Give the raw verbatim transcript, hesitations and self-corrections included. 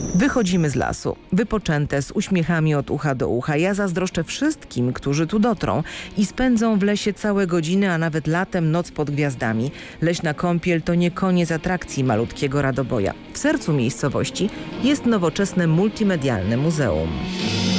Wychodzimy z lasu, wypoczęte, z uśmiechami od ucha do ucha. Ja zazdroszczę wszystkim, którzy tu dotrą i spędzą w lesie całe godziny, a nawet latem noc pod gwiazdami. Leśna kąpiel to nie koniec atrakcji malutkiego Radoboja. W sercu miejscowości jest nowoczesne multimedialne muzeum.